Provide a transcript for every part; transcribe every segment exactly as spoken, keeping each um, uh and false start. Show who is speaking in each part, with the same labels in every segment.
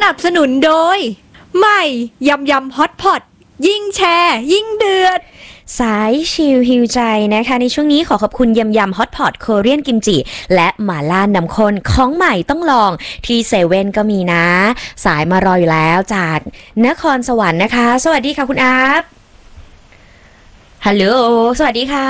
Speaker 1: นับสนุนโดยใหม่ยำยำฮอตพอตยิ่งแชร์ยิ่งเดือด
Speaker 2: สายชิลฮิวใจนะคะในช่วงนี้ขอขอบคุณยำยำฮอตพอตโคเรียนกิมจิและหม่าล่าน้ำข้นของใหม่ต้องลองที่เซเว่นก็มีนะสายมารออยู่แล้วจากนครสวรรค์นะคะสวัสดีค่ะคุณอาร์ตฮัลโหลสวัสดีค่ะ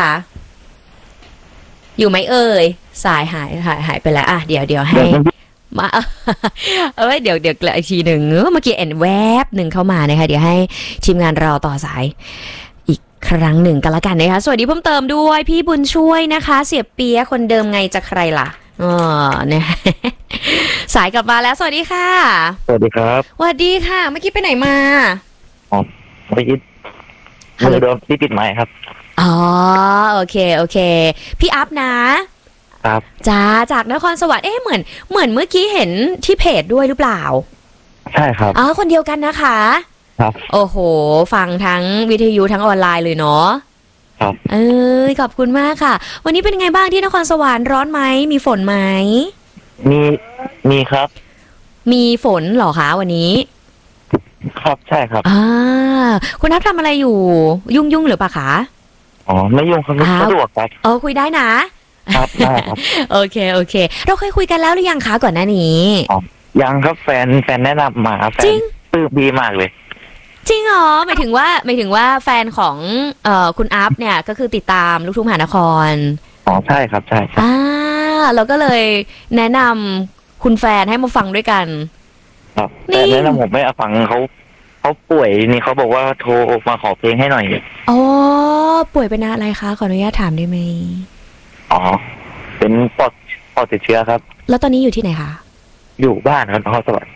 Speaker 2: อยู่ไหมเอ่ยสายหายหายหายไปแล้วอ่ะเดี๋ยวเดี๋ยวให้มาเอ้ยเดี๋ยวเดี๋ยวอีกทีหนึ่งเมื่อกี้เอ็นแวบหนึ่งเข้ามานะคะเดี๋ยวให้ทีมงานเราต่อสายอีกครั้งหนึ่งกันละกันนะคะสวัสดีเพิ่มเติมด้วยพี่บุญช่วยนะคะเสียเปียคนเดิมไงจะใครล่ะอ๋อเนี่ยสายกลับมาแล้วสวัสดีค่ะ
Speaker 3: สวัสดีครับ
Speaker 2: สวัสดีค่ะเมื่อกี้ไปไหนมา
Speaker 3: อ๋อเมื่อกี้มือโดนที่ปิดไม้ครับ
Speaker 2: อ๋อโอเคโอเคพี่อัพนะครับจ้าจากนครสวรรค์เอ๊ะเหมือนเหมือนเมื่อกี้เห็นที่เพจด้วยหรือเปล่า
Speaker 3: ใช่ครับ
Speaker 2: อ๋อคนเดียวกันนะคะ
Speaker 3: ครับ
Speaker 2: โอ้โหฟังทั้งวิทยุทั้งออนไลน์เลยเนาะ
Speaker 3: ครับ
Speaker 2: เออขอบคุณมากค่ะวันนี้เป็นไงบ้างที่นครสวรรค์ร้อนไหมมีฝนไหม
Speaker 3: มีมีครับ
Speaker 2: มีฝนเหรอคะวันนี้
Speaker 3: ครับใช่ครับ
Speaker 2: อ่าคุณนัททำอะไรอยู่ยุ่งยุ่งหรือเปล่าคะ
Speaker 3: อ๋อไม่ยุ่งครับสะดวกครับ
Speaker 2: เออคุยได้นะครับ
Speaker 3: ได้ครับ
Speaker 2: โอเคโอเคเราเคยคุยกันแล้วหรือยังคะก่อนหน้านี้
Speaker 3: อ๋อยังครับแฟนแฟนแนะนำมาแฟนปลื้มดีมากเลย
Speaker 2: จริงเหรอหมายถึงว่าหมายถึงว่าแฟนของเอ่อคุณอัพเนี่ยก็คือติดตามลูกทุ่งมหานคร
Speaker 3: อ๋อใช่ครับใช่
Speaker 2: อ่าเราก็เลยแนะนำคุณแฟนให้มาฟังด้วยกัน
Speaker 3: ครับแต่แนะนำผมไม่เอาฟังเขาเขาป่วยนี่เขาบอกว่าโทรมาขอเพลงให้หน่อย
Speaker 2: อ๋อป่วยเป็นอะไรคะขออนุญาตถามได้ไหม
Speaker 3: อ๋อเป็นปอดปอดติดเชื้อครับ
Speaker 2: แล้วตอนนี้อยู่ที่ไหนคะ
Speaker 3: อยู่บ้านครับนครสวรรค์